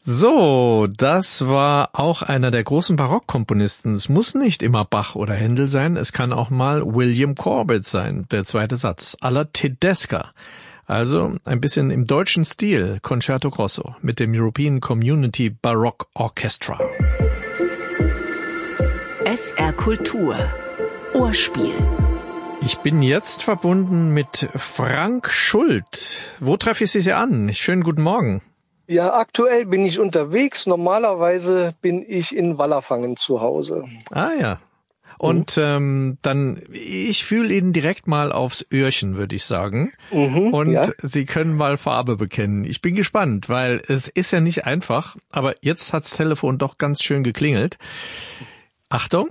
So, das war auch einer der großen Barockkomponisten. Es muss nicht immer Bach oder Händel sein, es kann auch mal William Corbett sein, der zweite Satz, alla Tedesca. Also ein bisschen im deutschen Stil, Concerto Grosso mit dem European Community Baroque Orchestra. SR Kultur. Ohrspiel. Ich bin jetzt verbunden mit Frank Schult. Wo treffe ich Sie an? Schönen guten Morgen. Ja, aktuell bin ich unterwegs. Normalerweise bin ich in Wallerfangen zu Hause. Ah ja. Und ich fühle Ihnen direkt mal aufs Öhrchen, würde ich sagen. Und ja. Sie können mal Farbe bekennen. Ich bin gespannt, weil es ist ja nicht einfach. Aber jetzt hat's Telefon doch ganz schön geklingelt. Achtung.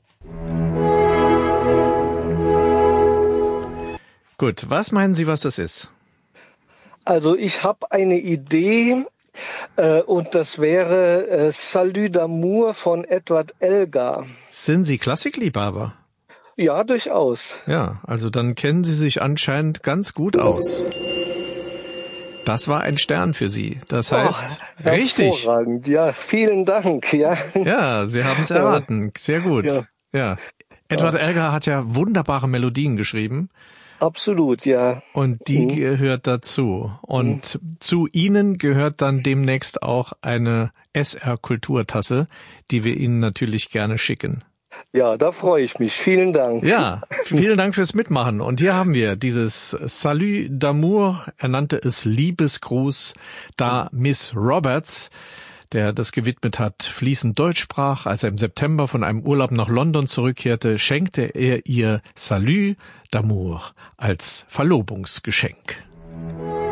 Gut, was meinen Sie, was das ist? Also ich habe eine Idee und das wäre Salut d'amour von Edward Elgar. Sind Sie Klassikliebhaber? Ja, durchaus. Ja, also dann kennen Sie sich anscheinend ganz gut aus. Das war ein Stern für Sie. Das heißt, richtig. Hervorragend. Ja, vielen Dank. Ja, ja, Sie haben es erraten. Sehr gut. Ja. Edward Elgar hat ja wunderbare Melodien geschrieben. Absolut, ja. Und die gehört dazu. Und zu Ihnen gehört dann demnächst auch eine SR-Kulturtasse, die wir Ihnen natürlich gerne schicken. Ja, da freue ich mich. Vielen Dank. Ja, vielen Dank fürs Mitmachen. Und hier haben wir dieses Salut d'amour. Er nannte es Liebesgruß, da Miss Roberts, der das gewidmet hat, fließend Deutsch sprach. Als er im September von einem Urlaub nach London zurückkehrte, schenkte er ihr Salut d'amour als Verlobungsgeschenk.